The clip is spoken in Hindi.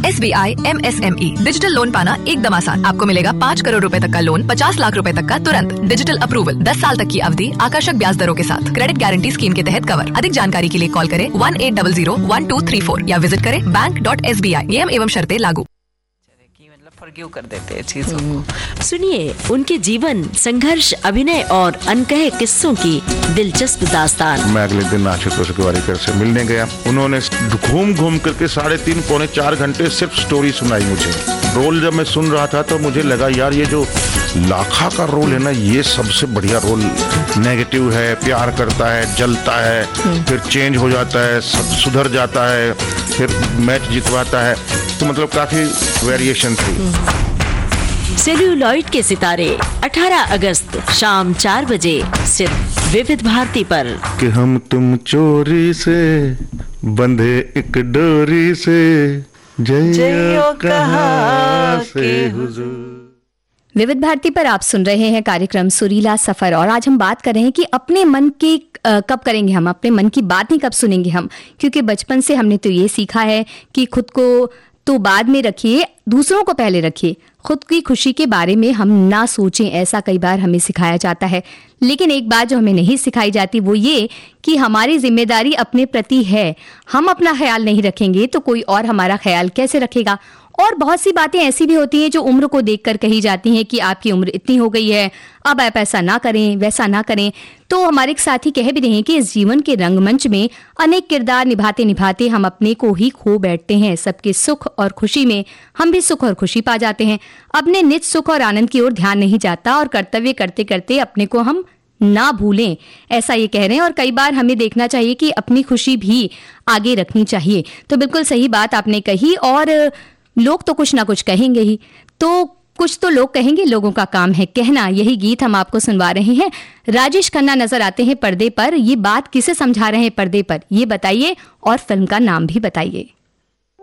SBI MSME डिजिटल लोन पाना एकदम आसान। आपको मिलेगा 5 करोड़ रुपए तक का लोन 50 लाख रुपए तक का तुरंत। डिजिटल अप्रूवल 10 साल तक की अवधि, आकर्षक ब्याज दरों के साथ। क्रेडिट गारंटी स्कीम के तहत कवर। अधिक जानकारी के लिए कॉल करें 1800-1234 या विजिट करें bank.sbi। नियम एवं शर्तें लागू। फॉरगिव कर देते हैं चीजों को। सुनिए उनके जीवन, संघर्ष, अभिनय और अनकहे किस्सों की दिलचस्प दास्तान। मैं अगले दिन आशुतोष गोवारिकर से मिलने गया। उन्होंने घूम घूम करके 3.5 पौने 4 घंटे सिर्फ स्टोरी सुनाई मुझे। रोल जब मैं सुन रहा था तो मुझे लगा यार ये जो लाखा का रोल है ना, ये सबसे बढ़िया रोल। नेगेटिव है, प्यार करता है, जलता है, फिर चेंज हो जाता है, सब सुधर जाता है, फिर मैच जितवाता है। तो मतलब काफी वेरिएशन थी। सेल्यूलॉइड के सितारे 18 अगस्त शाम 4 बजे सिर्फ विविध भारती पर। कि हम तुम चोरी से बंधे एक डोरी से, जइयो कहाँ से हुजूर। विविध भारती पर आप सुन रहे हैं कार्यक्रम सुरीला सफर, और आज हम बात कर रहे हैं कि अपने मन की कब करेंगे हम, अपने मन की बात नहीं कब सुनेंगे हम। क्योंकि बचपन से हमने तो ये सीखा है कि खुद को तो बाद में रखिए, दूसरों को पहले रखिए। खुद की खुशी के बारे में हम ना सोचें, ऐसा कई बार हमें सिखाया जाता है। लेकिन एक बात जो हमें नहीं सिखाई जाती वो ये कि हमारी जिम्मेदारी अपने प्रति है। हम अपना ख्याल नहीं रखेंगे तो कोई और हमारा ख्याल कैसे रखेगा। और बहुत सी बातें ऐसी भी होती हैं जो उम्र को देखकर कही जाती हैं कि आपकी उम्र इतनी हो गई है, अब आप ऐसा ना करें, वैसा ना करें। तो हमारे एक साथी कह भी रहे हैं कि इस जीवन के रंगमंच में अनेक किरदार निभाते निभाते हम अपने को ही खो बैठते हैं। सबके सुख और खुशी में हम भी सुख और खुशी पा जाते हैं। अपने निज सुख और आनंद की ओर ध्यान नहीं जाता और कर्तव्य करते करते अपने को हम ना भूलें, ऐसा ये कह रहे हैं। और कई बार हमें देखना चाहिए कि अपनी खुशी भी आगे रखनी चाहिए। तो बिल्कुल सही बात आपने कही। और लोग तो कुछ ना कुछ कहेंगे ही, तो कुछ तो लोग कहेंगे, लोगों का काम है कहना। यही गीत हम आपको सुनवा रहे हैं। राजेश खन्ना नजर आते हैं पर्दे पर। ये बात किसे समझा रहे हैं पर्दे पर, ये बताइए और फिल्म का नाम भी बताइए।